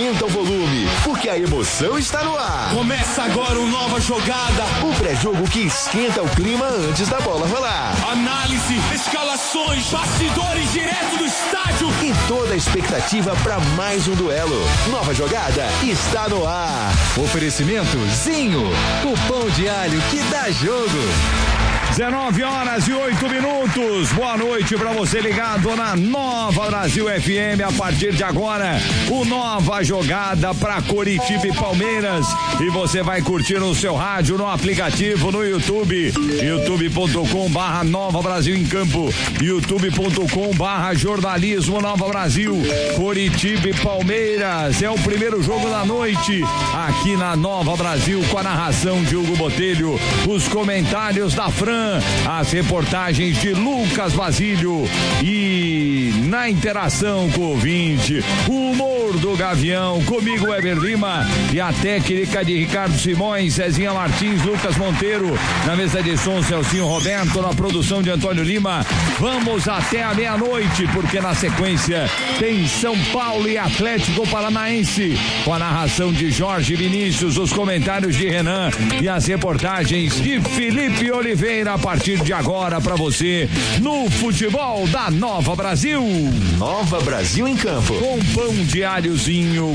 aumenta o volume, porque a emoção está no ar. Começa agora uma nova jogada. O pré-jogo que esquenta o clima antes da bola rolar. Análise, escalações, bastidores direto do estádio. E toda a expectativa para mais um duelo. Nova jogada está no ar. Oferecimento Zinho, o pão de alho que dá jogo. 19h08. Boa noite para você ligado na Nova Brasil FM. A partir de agora, o Nova Jogada para Coritiba e Palmeiras. E você vai curtir no seu rádio, no aplicativo, no YouTube. youtube.com/Nova Brasil em Campo. youtube.com/Jornalismo Nova Brasil. Coritiba e Palmeiras. É o primeiro jogo da noite aqui na Nova Brasil, com a narração de Hugo Botelho. Os comentários da Fran. As reportagens de Lucas Basílio e na interação com o ouvinte, o humor do Gavião, comigo Weber Lima e a técnica de Ricardo Simões, Zezinha Martins, Lucas Monteiro, na mesa de som Celcinho Roberto, na produção de Antônio Lima. Vamos até a meia-noite, porque na sequência tem São Paulo e Atlético Paranaense, com a narração de Jorge Vinícius, os comentários de Renan e as reportagens de Felipe Oliveira. A partir de agora para você no futebol da Nova Brasil. Nova Brasil em Campo. Com pão de alhozinho,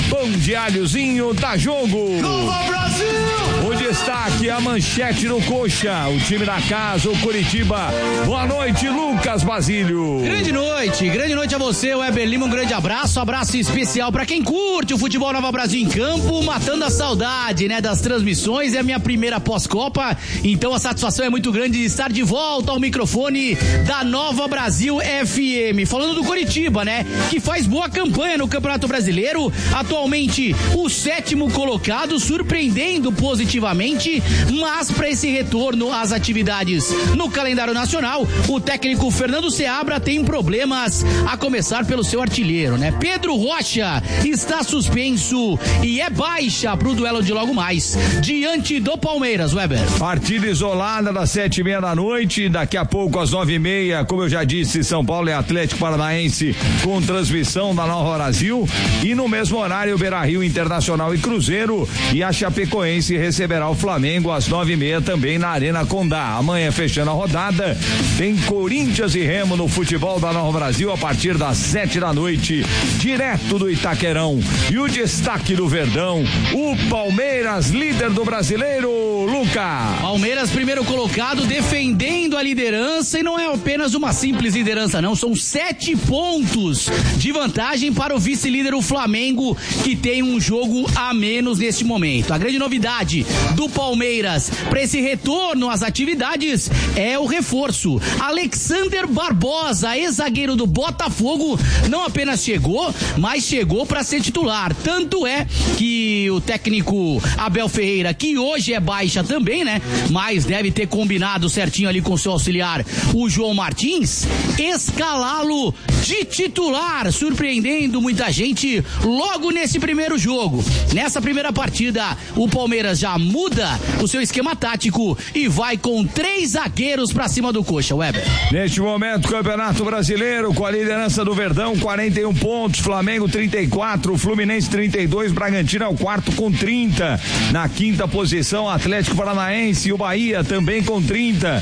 dá jogo. Nova Brasil! O destaque, a manchete no coxa, o time da casa, o Coritiba. Boa noite, Lucas Basílio. Grande noite a você, Weber Lima, um grande abraço especial para quem curte o futebol Nova Brasil em Campo, matando a saudade, né, das transmissões. É a minha primeira pós-Copa, então a satisfação é muito grande de estar de volta ao microfone da Nova Brasil FM. Falando do Coritiba, né, que faz boa campanha no Campeonato Brasileiro, atualmente o 7º colocado, surpreendendo positivamente, mas para esse retorno às atividades no calendário nacional, o técnico Fernando Seabra tem problemas, a começar pelo seu artilheiro, né? Pedro Rocha está suspenso e é baixa para o duelo de logo mais, diante do Palmeiras, Weber. Partida isolada das 7h30 da noite, daqui a pouco às 9h30, como eu já disse, São Paulo e Atlético Paranaense com transmissão da Nova Brasil, e no mesmo horário Beira-Rio, Internacional e Cruzeiro, e a Chapecoense receberá o Flamengo às 9h30 também na Arena Condá. Amanhã, fechando a rodada, tem Corinthians e Remo no futebol da Nova Brasil a partir das 7 da noite, direto do Itaquerão. E o destaque do Verdão, o Palmeiras, líder do Brasileiro, Luca. Palmeiras, primeiro colocado, defendendo a liderança, e não é apenas uma simples liderança, não, são 7 pontos de vantagem para o vice-líder, o Flamengo, que tem um jogo a menos neste momento. A grande novidade do Palmeiras para esse retorno às atividades é o reforço. Alexander Barbosa, ex-zagueiro do Botafogo, não apenas chegou, mas chegou para ser titular. Tanto é que o técnico Abel Ferreira, que hoje é baixa também, né, mas deve ter combinado certinho ali com seu auxiliar, o João Martins, escalá-lo de titular, surpreendendo muita gente logo nesse primeiro jogo. Nessa primeira partida, o Palmeiras já muda o seu esquema tático e vai com 3 zagueiros pra cima do coxa, Weber. Neste momento, Campeonato Brasileiro, com a liderança do Verdão, 41 pontos, Flamengo 34, Fluminense 32, Bragantino é o quarto com 30. Na quinta posição, Atlético Paranaense e o Bahia também com 30.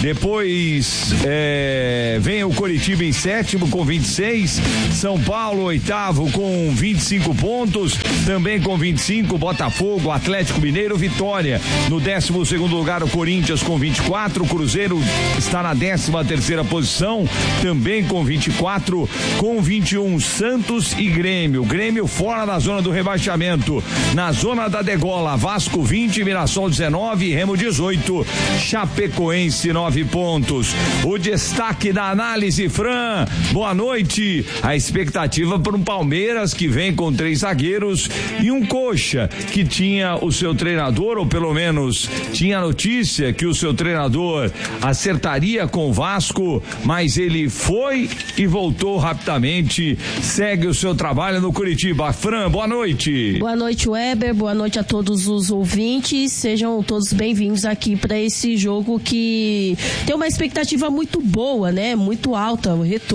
Depois vem o Coritiba em 7º com 26, São Paulo 8º com 25 pontos, também com 25, Botafogo, Atlético Mineiro, Vitória. No 12º lugar, o Corinthians com 24, o Cruzeiro está na 13ª posição, também com 24, com 21, Santos e Grêmio. Grêmio fora da zona do rebaixamento. Na zona da degola, Vasco 20, Mirassol 19, Remo 18, Chapecoense 9 pontos. O destaque da análise, Fran, boa noite. A expectativa para um Palmeiras que vem com 3 zagueiros e um coxa que tinha o seu treinador, ou pelo menos tinha a notícia que o seu treinador acertaria com o Vasco, mas ele foi e voltou rapidamente, segue o seu trabalho no Coritiba. Fran, boa noite. Boa noite, Weber, boa noite a todos os ouvintes, sejam todos bem-vindos aqui para esse jogo que tem uma expectativa muito boa, né, muito alta, o retorno dessa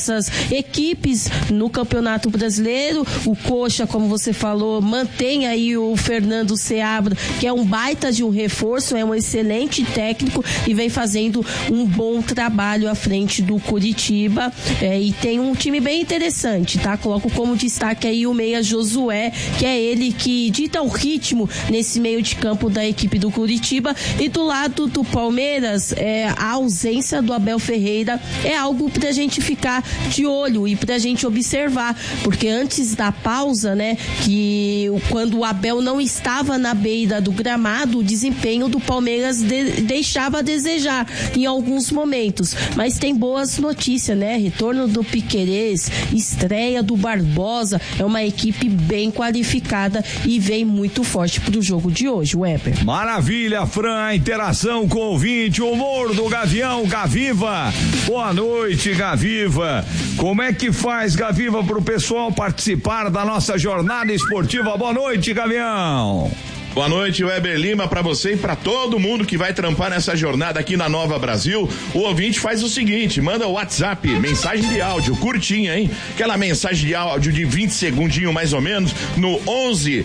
essas equipes no Campeonato Brasileiro. O Coxa, como você falou, mantém aí o Fernando Seabra, que é um baita de um reforço, é um excelente técnico e vem fazendo um bom trabalho à frente do Curitiba, e tem um time bem interessante, tá? Coloco como destaque aí o meia Josué, que é ele que dita o ritmo nesse meio de campo da equipe do Curitiba. E do lado do Palmeiras, a ausência do Abel Ferreira é algo pra gente ficar de olho e pra gente observar, porque antes da pausa, né, que quando o Abel não estava na beira do gramado, o desempenho do Palmeiras deixava a desejar em alguns momentos, mas tem boas notícias, né? Retorno do Piquerez, estreia do Barbosa, é uma equipe bem qualificada e vem muito forte pro jogo de hoje, Weber. Maravilha, Fran, interação com o ouvinte, o humor do Gavião, Gaviva. Boa noite, Gaviva. Como é que faz, Gaviva, pro pessoal participar da nossa jornada esportiva? Boa noite, Gavião. Boa noite, Weber Lima, pra você e pra todo mundo que vai trampar nessa jornada aqui na Nova Brasil. O ouvinte faz o seguinte, manda o WhatsApp, mensagem de áudio, curtinha, hein? Aquela mensagem de áudio de 20 segundinhos mais ou menos, no 11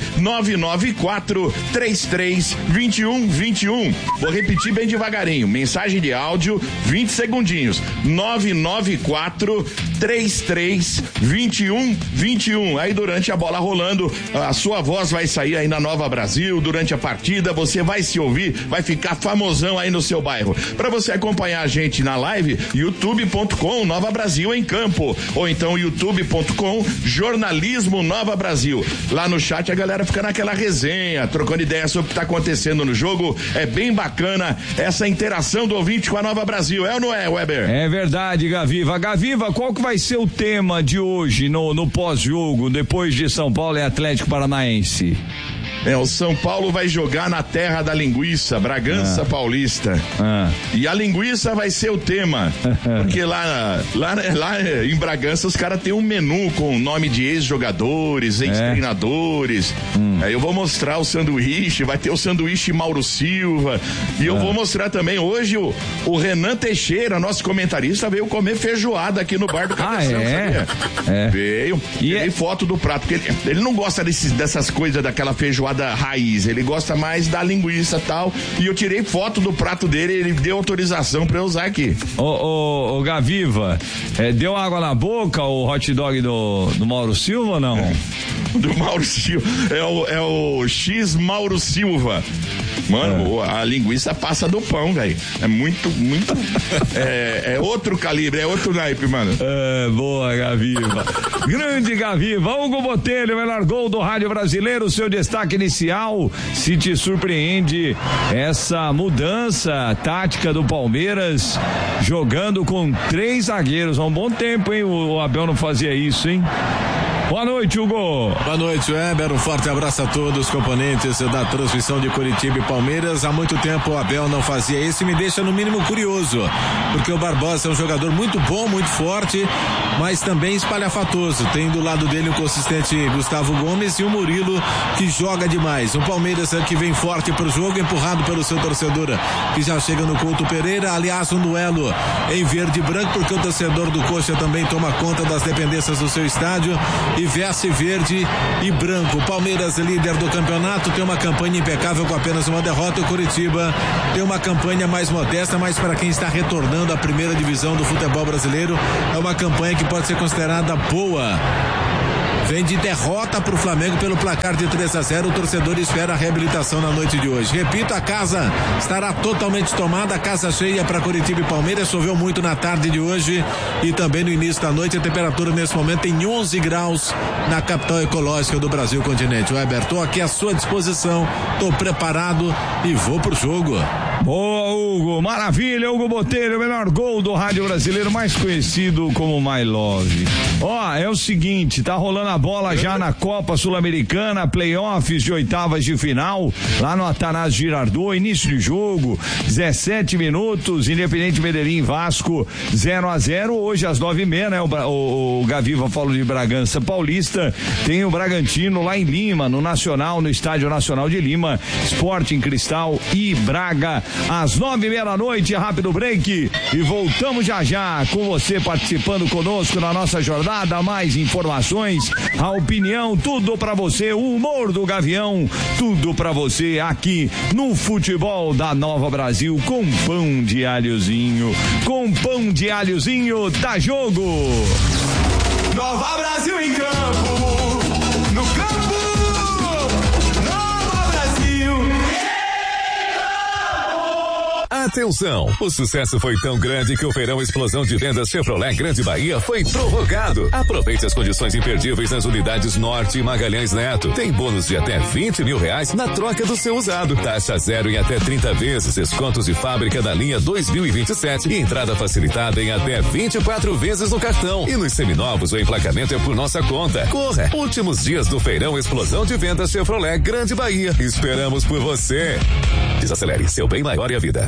994 33 21 21. Vou repetir bem devagarinho, mensagem de áudio, 20 segundinhos, 994 33 21 21. Aí durante a bola rolando, a sua voz vai sair aí na Nova Brasil. Durante a partida, você vai se ouvir, vai ficar famosão aí no seu bairro. Para você acompanhar a gente na live, youtube.com Nova Brasil em Campo, ou então youtube.com Jornalismo Nova Brasil. Lá no chat a galera fica naquela resenha, trocando ideia sobre o que tá acontecendo no jogo. É bem bacana essa interação do ouvinte com a Nova Brasil, é ou não é, Weber? É verdade, Gaviva. Gaviva, qual que vai ser o tema de hoje no pós-jogo, depois de São Paulo e Atlético Paranaense? O São Paulo vai jogar na terra da linguiça, Bragança Paulista. E a linguiça vai ser o tema. Porque lá em Bragança os caras têm um menu com o nome de ex-jogadores, ex-treinadores. Aí eu vou mostrar o sanduíche, vai ter o sanduíche Mauro Silva. E eu vou mostrar também hoje o Renan Teixeira, nosso comentarista, veio comer feijoada aqui no bar do Cabeção, sabia? Veio. Tirei foto do prato, porque ele não gosta dessas coisas, daquela feijoada raiz, ele gosta mais da linguiça e tal, e eu tirei foto do prato dele, ele deu autorização pra eu usar aqui. Ô Gaviva, deu água na boca o hot dog do Mauro Silva ou não? Do Mauro Silva, é o X Mauro Silva. Mano, a linguiça passa do pão, velho. É muito é outro calibre, é outro naipe, mano. Boa, Gaviva. Grande Gaviva. Hugo Botelho, o melhor gol do rádio brasileiro. Seu destaque inicial, se te surpreende essa mudança tática do Palmeiras, jogando com 3 zagueiros há um bom tempo, hein? O Abel não fazia isso, hein? Boa noite, Hugo. Boa noite, Weber. Um forte abraço a todos os componentes da transmissão de Curitiba e Palmeiras. Há muito tempo o Abel não fazia isso e me deixa no mínimo curioso, porque o Barbosa é um jogador muito bom, muito forte, mas também espalhafatoso. Tem do lado dele o consistente Gustavo Gomes e o Murilo, que joga demais. Um Palmeiras que vem forte pro jogo, empurrado pelo seu torcedor, que já chega no Couto Pereira. Aliás, um duelo em verde e branco, porque o torcedor do Coxa também toma conta das dependências do seu estádio e veste verde e branco. Palmeiras, líder do campeonato, tem uma campanha impecável com apenas uma derrota. O Curitiba tem uma campanha mais modesta, mas para quem está retornando à primeira divisão do futebol brasileiro, é uma campanha que pode ser considerada boa. Vem de derrota para o Flamengo pelo placar de 3-0. O torcedor espera a reabilitação na noite de hoje. Repito, a casa estará totalmente tomada, a casa cheia para Curitiba e Palmeiras. Choveu muito na tarde de hoje e também no início da noite. A temperatura nesse momento tem 11 graus na capital ecológica do Brasil continente. Weber, estou aqui à sua disposição, estou preparado e vou pro jogo. Boa, Hugo, maravilha. Hugo Botelho, o melhor gol do rádio brasileiro, mais conhecido como My Love. É o seguinte, tá rolando a bola já na Copa Sul-Americana, playoffs de oitavas de final, lá no Atanásio Girardot, início de jogo, 17 minutos, Independente Medellín Vasco 0-0, hoje às 9h30, né? O Gaviva falou de Bragança Paulista, tem o Bragantino lá em Lima, no Nacional, no Estádio Nacional de Lima, Sporting Cristal e Braga. às 9:30 da noite, rápido break, e voltamos já com você participando conosco na nossa jornada. Mais informações, a opinião, tudo pra você, o humor do Gavião, tudo pra você aqui no Futebol da Nova Brasil, com pão de alhozinho, dá jogo. Nova Brasil em campo, no campo, Nova Brasil. Atenção, o sucesso foi tão grande que o feirão Explosão de Vendas Chevrolet Grande Bahia foi prorrogado. Aproveite as condições imperdíveis nas unidades Norte e Magalhães Neto. Tem bônus de até R$20 mil na troca do seu usado. Taxa zero em até 30 vezes, descontos de fábrica da linha 2027 e entrada facilitada em até 24 vezes no cartão. E nos seminovos o emplacamento é por nossa conta. Corra! Últimos dias do feirão Explosão de Vendas Chevrolet Grande Bahia. Esperamos por você. Desacelere, seu bem maior e a vida.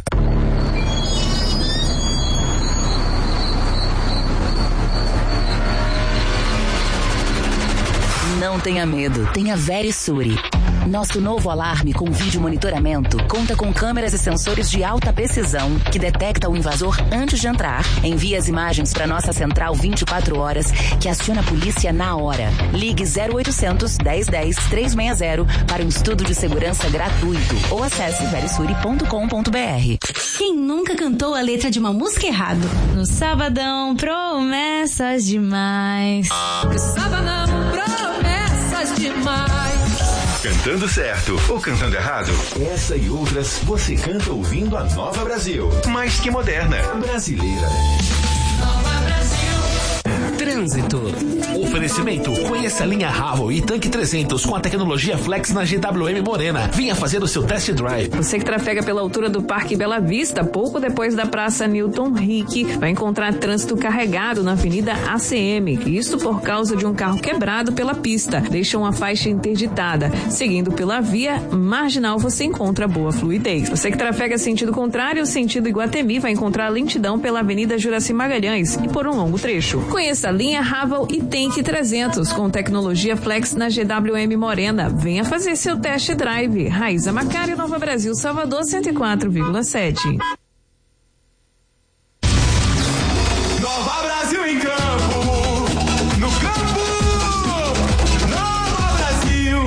Não tenha medo, tenha Verisure. Nosso novo alarme com vídeo monitoramento conta com câmeras e sensores de alta precisão que detecta o invasor antes de entrar, envia as imagens para nossa central 24 horas, que aciona a polícia na hora. Ligue 0800 1010 360 para um estudo de segurança gratuito ou acesse verisure.com.br. Quem nunca cantou a letra de uma música errado? No sabadão, promessas demais. No sabadão, promessas demais. Cantando certo ou cantando errado? Essa e outras você canta ouvindo a Nova Brasil. Mais que moderna, brasileira. Nova Brasil. Trânsito. Oferecimento. Conheça a linha Haval e Tanque 300 com a tecnologia Flex na GWM Morena. Venha fazer o seu test drive. Você que trafega pela altura do Parque Bela Vista, pouco depois da Praça Newton Rick, vai encontrar trânsito carregado na Avenida ACM. Isso por causa de um carro quebrado pela pista. Deixa uma faixa interditada. Seguindo pela via marginal, você encontra boa fluidez. Você que trafega sentido contrário, sentido Iguatemi, vai encontrar lentidão pela Avenida Juraci Magalhães e por um longo trecho. Conheça a linha Haval e Tanque 300 com tecnologia Flex na GWM Morena. Venha fazer seu test drive. Raíza Macari, Nova Brasil, Salvador, 104,7. Nova Brasil em campo, no campo, Nova Brasil.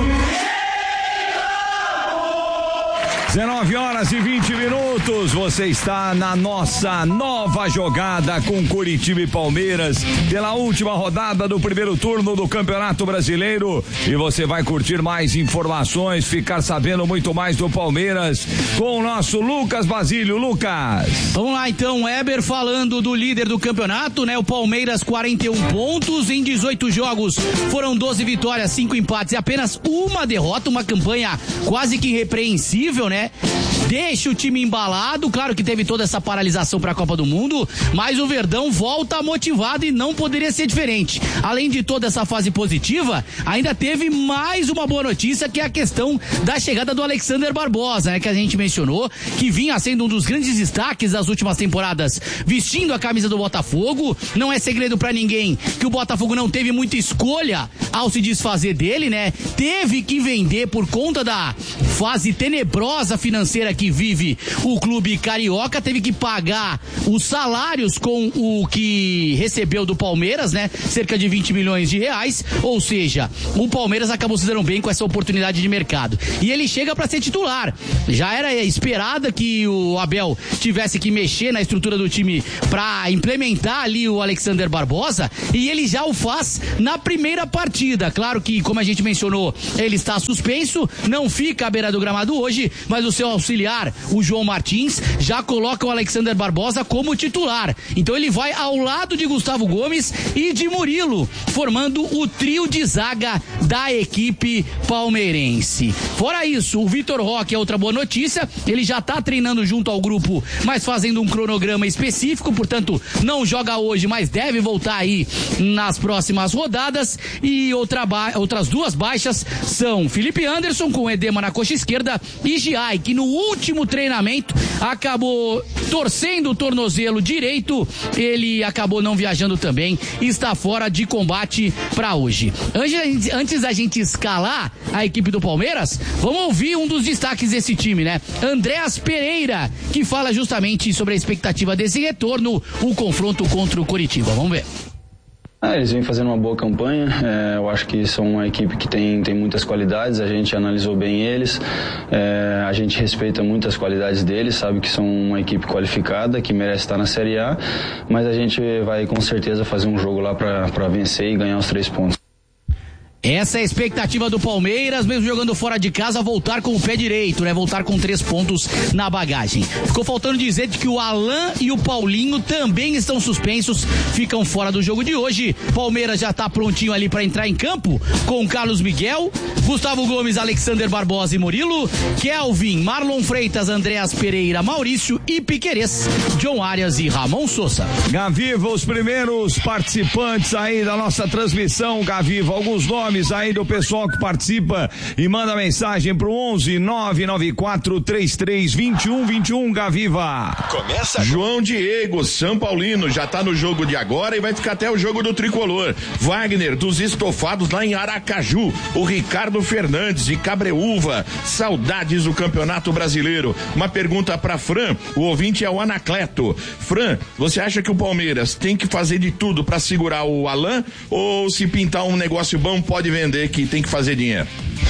19h20. Você está na nossa nova jogada com Curitiba e Palmeiras pela última rodada do primeiro turno do Campeonato Brasileiro, e você vai curtir mais informações, ficar sabendo muito mais do Palmeiras com o nosso Lucas Basílio. Lucas, vamos lá então, Weber, falando do líder do campeonato, né? O Palmeiras, 41 pontos em 18 jogos, foram 12 vitórias, 5 empates e apenas uma derrota, uma campanha quase que irrepreensível, né? Deixa o time embalado, claro que teve toda essa paralisação para a Copa do Mundo, mas o Verdão volta motivado e não poderia ser diferente. Além de toda essa fase positiva, ainda teve mais uma boa notícia, que é a questão da chegada do Alexander Barbosa, né, que a gente mencionou, que vinha sendo um dos grandes destaques das últimas temporadas, vestindo a camisa do Botafogo. Não é segredo para ninguém que o Botafogo não teve muita escolha ao se desfazer dele, né? Teve que vender por conta da fase tenebrosa financeira que vive o clube carioca, teve que pagar os salários com o que recebeu do Palmeiras, né? Cerca de 20 milhões de reais, ou seja, o Palmeiras acabou se dando bem com essa oportunidade de mercado. E ele chega para ser titular. Já era esperada que o Abel tivesse que mexer na estrutura do time para implementar ali o Alexander Barbosa, e ele já o faz na primeira partida. Claro que, como a gente mencionou, ele está suspenso, não fica à beira do gramado hoje, mas o seu auxiliar, o João Martins, já coloca o Alexander Barbosa como titular. Então ele vai ao lado de Gustavo Gomes e de Murilo, formando o trio de zaga da equipe palmeirense. Fora isso, o Vitor Roque é outra boa notícia, ele já está treinando junto ao grupo, mas fazendo um cronograma específico, portanto não joga hoje, mas deve voltar aí nas próximas rodadas. E outras duas baixas são Felipe Anderson com edema na coxa esquerda e Giai, que no último último treinamento, acabou torcendo o tornozelo direito, ele acabou não viajando também, está fora de combate para hoje. Antes da gente escalar a equipe do Palmeiras, vamos ouvir um dos destaques desse time, né? Andréas Pereira, que fala justamente sobre a expectativa desse retorno, o confronto contra o Coritiba. Vamos ver. Eles vêm fazendo uma boa campanha, eu acho que são uma equipe que tem muitas qualidades, a gente analisou bem eles, a gente respeita muitas qualidades deles, sabe que são uma equipe qualificada, que merece estar na Série A, mas a gente vai com certeza fazer um jogo lá para vencer e ganhar os 3 pontos. Essa é a expectativa do Palmeiras, mesmo jogando fora de casa, voltar com o pé direito, né? Voltar com 3 pontos na bagagem. Ficou faltando dizer que o Alan e o Paulinho também estão suspensos, ficam fora do jogo de hoje. Palmeiras já tá prontinho ali para entrar em campo com Carlos Miguel, Gustavo Gomes, Alexander Barbosa e Murilo, Kelvin, Marlon Freitas, Andréas Pereira, Maurício e Piquerez, John Arias e Ramon Sousa. Gaviva, os primeiros participantes aí da nossa transmissão, Gaviva, alguns nomes aí do pessoal que participa e manda mensagem pro 11-994-33-2121, Gaviva. Começa. João Diego, São Paulino, já tá no jogo de agora e vai ficar até o jogo do Tricolor. Wagner, dos Estofados lá em Aracaju. O Ricardo Fernandes de Cabreúva, saudades do Campeonato Brasileiro. Uma pergunta pra Fran, o ouvinte é o Anacleto. Fran, você acha que o Palmeiras tem que fazer de tudo pra segurar o Alan, ou se pintar um negócio bom pode vender, que tem que fazer dinheiro?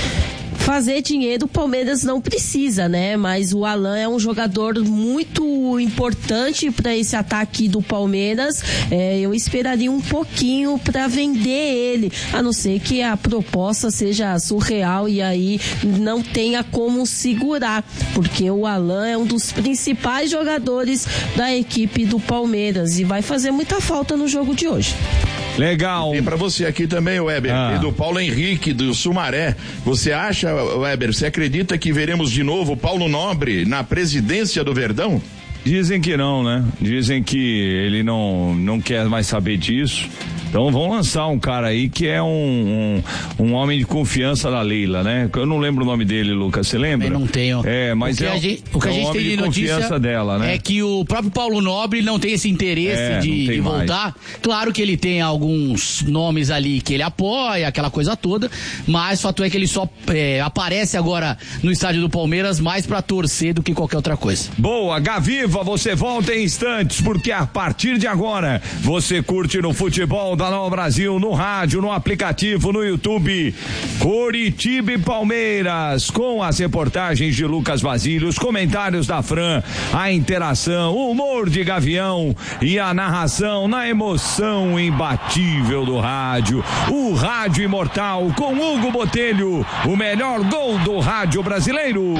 Fazer dinheiro o Palmeiras não precisa, né? Mas o Alan é um jogador muito importante para esse ataque do Palmeiras. Eu esperaria um pouquinho para vender ele, a não ser que a proposta seja surreal e aí não tenha como segurar, porque o Alan é um dos principais jogadores da equipe do Palmeiras e vai fazer muita falta no jogo de hoje. Legal. Tem pra você aqui também, Weber, e do Paulo Henrique, do Sumaré. Você acha, Weber, você acredita que veremos de novo o Paulo Nobre na presidência do Verdão? Dizem que não, né? Dizem que ele não quer mais saber disso. Então vão lançar um cara aí que é um homem de confiança da Leila, né? Eu não lembro o nome dele, Lucas, você lembra? Eu não tenho. Mas o que a gente tem de notícia dela, né? É que o próprio Paulo Nobre não tem esse interesse de voltar. Claro que ele tem alguns nomes ali que ele apoia, aquela coisa toda, mas o fato é que ele só aparece agora no estádio do Palmeiras mais pra torcer do que qualquer outra coisa. Boa, Gaviva, você volta em instantes, porque a partir de agora você curte no futebol da Nova Brasil, no rádio, no aplicativo, no YouTube, Coritiba e Palmeiras, com as reportagens de Lucas Basílio, os comentários da Fran, a interação, o humor de Gavião e a narração na emoção imbatível do rádio, o rádio imortal com Hugo Botelho, o melhor gol do rádio brasileiro.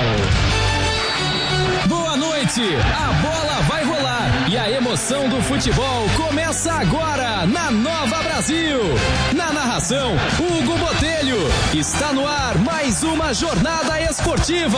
Boa noite, a bola vai rolar e a emoção do futebol começa agora na Nova Brasil. Na narração, Hugo Botelho. Está no ar mais uma jornada esportiva.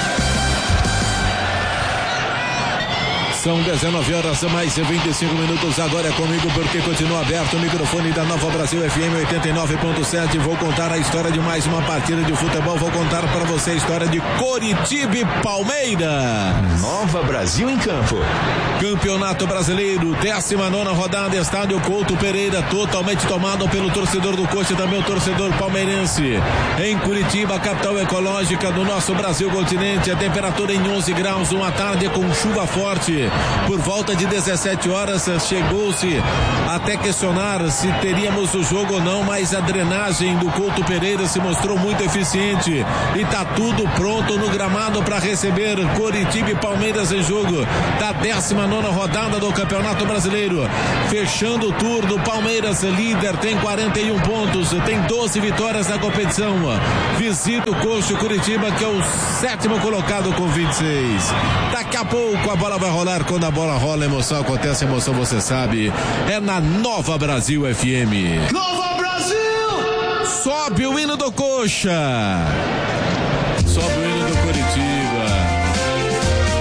São 19 horas mais 25 minutos. Agora é comigo porque continua aberto o microfone da Nova Brasil FM 89.7. Vou contar a história de mais uma partida de futebol. Vou contar para você a história de Coritiba e Palmeiras. Nova Brasil em campo. Campeonato Brasileiro, 19ª rodada, estádio Couto Pereira, totalmente tomado pelo torcedor do Coxa e também o torcedor palmeirense. Em Curitiba, capital ecológica do nosso Brasil continente, a temperatura em 11 graus, uma tarde com chuva forte. Por volta de 17 horas chegou-se até questionar se teríamos o jogo ou não, mas a drenagem do Couto Pereira se mostrou muito eficiente e tá tudo pronto no gramado para receber Coritiba e Palmeiras em jogo da 19ª rodada do Campeonato Brasileiro. Fechando o turno, Palmeiras líder, tem 41 pontos, tem 12 vitórias na competição. Visita o Coxa Curitiba, que é o 7º colocado com 26. Daqui a pouco a bola vai rolar. Quando a bola rola, a emoção acontece, a emoção você sabe, é na Nova Brasil FM. Nova Brasil! Sobe o hino do Coxa. Sobe o hino do Coritiba.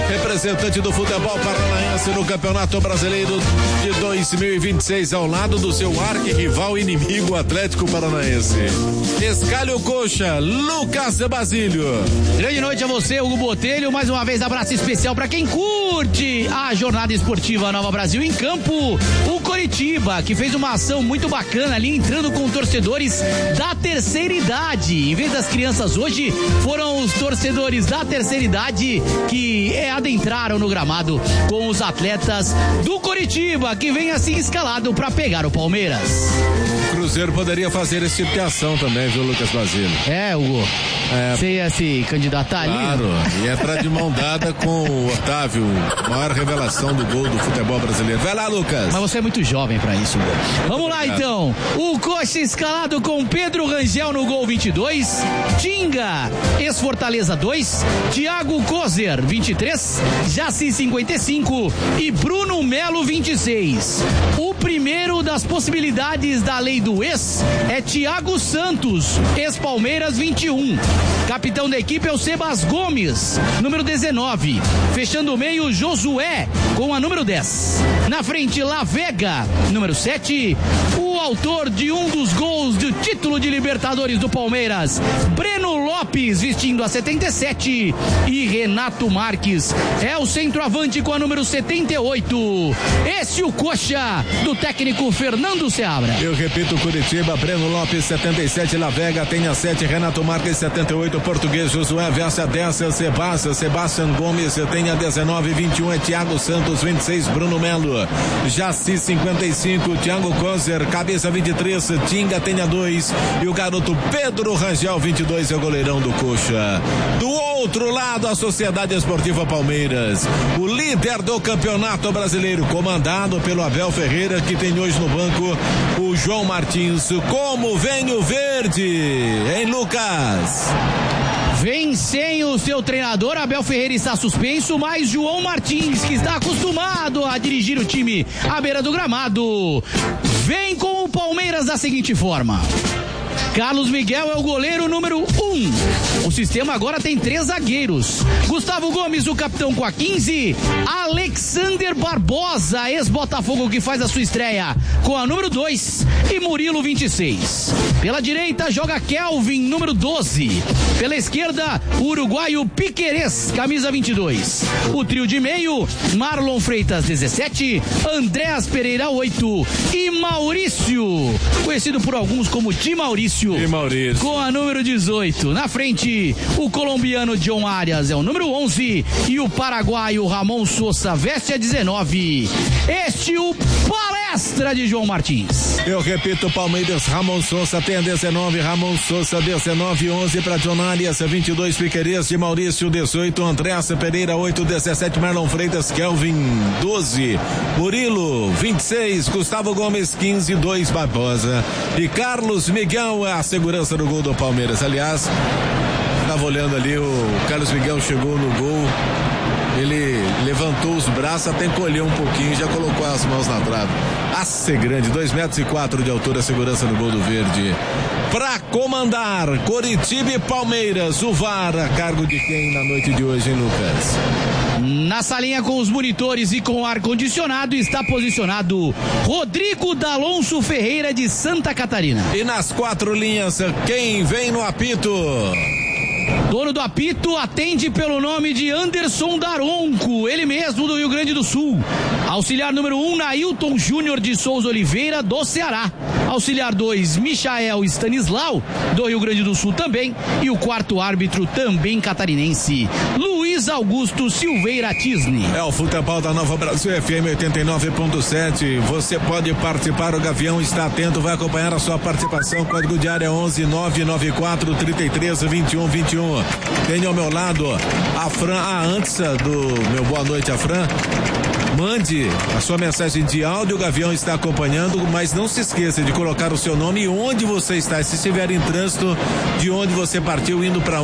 representante do futebol paranaense no Campeonato Brasileiro de 2026, ao lado do seu arquirrival inimigo Atlético Paranaense. Escalhe o coxa, Lucas Basílio. Grande noite a você, Hugo Botelho. Mais uma vez, abraço especial para quem curte a jornada esportiva Nova Brasil em campo. O Coritiba, que fez uma ação muito bacana ali, entrando com torcedores da terceira idade. Em vez das crianças hoje, foram os torcedores da terceira idade que adentraram no gramado com os atletas do Coritiba, que vem assim escalado para pegar o Palmeiras. O Cruzeiro poderia fazer esse tipo de ação também, viu, Lucas Basílio? Hugo. Você ia se candidatar ali? Claro, e entrar de mão dada com o Otávio, maior revelação do gol do futebol brasileiro. Vai lá, Lucas. Mas você é muito jovem pra isso, Hugo. Vamos lá, então. O Coxa escalado com Pedro Rangel no gol 22, Tinga, ex-Fortaleza 2, Thiago Kozer 23, Jaci 55 e Bruno Melo 26. O primeiro das possibilidades da lei do ex é Thiago Santos, ex-Palmeiras 21. Capitão da equipe é o Sebas Gomes, número 19. Fechando o meio, Josué, com a número 10. Na frente, La Vega, número 7. O autor de um dos gols do título de Libertadores do Palmeiras, Breno Lopes, vestindo a 77. E Renato Marques é o centroavante com a número 78. Esse o Coxa do técnico Fernando Seabra. Eu repito, Curitiba, Breno Lopes 77, La Vega tem a 7, Renato Marques 78, Português Josué veste a 10, Sebastião Gomes tem a 19, 21 é Thiago Santos, 26 Bruno Melo, Jaci 55, Thiago Kozer, cabeça 23, Tinga tem a 2 e o garoto Pedro Rangel 22 é o goleirão do Coxa. Do outro lado, a Sociedade Esportiva Palmeiras, o líder do Campeonato Brasileiro, comandado pelo Abel Ferreira, que tem hoje no banco o João Martins. Como vem o verde, hein, Lucas? Vem sem o seu treinador, Abel Ferreira está suspenso, mas João Martins, que está acostumado a dirigir o time à beira do gramado, vem com o Palmeiras da seguinte forma. Carlos Miguel é o goleiro número 1. O sistema agora tem 3 zagueiros. Gustavo Gomes, o capitão, com a 15. Alexander Barbosa, ex-Botafogo, que faz a sua estreia, com a número 2. E Murilo, 26. Pela direita joga Kelvin, número 12. Pela esquerda, o uruguaio Piquerez, camisa 22. O trio de meio, Marlon Freitas, 17. Andréas Pereira, 8. E Maurício, conhecido por alguns como Di Maurício, com a número 18. Na frente, o colombiano John Arias é o número 11 e o paraguaio Ramon Sousa veste a 19. Este o palestra de João Martins. Eu repito, Palmeiras, Ramon Sousa tem a 19, Ramon Sousa 19, 11 para John Arias, 22 Piquerez, de Maurício 18, Andréas Pereira 8, 17 Marlon Freitas, Kelvin 12, Murilo 26, Gustavo Gomes 15, 2 Barbosa e Carlos Miguel a segurança do gol do Palmeiras. Aliás, estava olhando ali, o Carlos Miguel chegou no gol, ele levantou os braços, até encolheu um pouquinho, já colocou as mãos na trave. Ace grande, 2,4 metros de altura, segurança no gol do verde. Pra comandar Coritiba e Palmeiras, o VAR a cargo de quem na noite de hoje, hein, Lucas? Na salinha com os monitores e com ar-condicionado está posicionado Rodrigo D'Alonso Ferreira, de Santa Catarina. E nas 4 linhas, quem vem no apito? Dono do apito atende pelo nome de Anderson Daronco, ele mesmo do Rio Grande do Sul. Auxiliar número 1, Nailton Júnior de Souza Oliveira, do Ceará. Auxiliar 2, Michael Stanislau, do Rio Grande do Sul também. E o quarto árbitro, também catarinense, Luiz Augusto Silveira Tisne. É o futebol da Nova Brasil FM 89.7. Você pode participar, o Gavião está atento, vai acompanhar a sua participação. Código de área 11 994 33 21 21. Tenho ao meu lado a Fran, antes do meu boa noite a Fran. Mande a sua mensagem de áudio, o Gavião está acompanhando, mas não se esqueça de colocar o seu nome e onde você está, se estiver em trânsito, de onde você partiu, indo para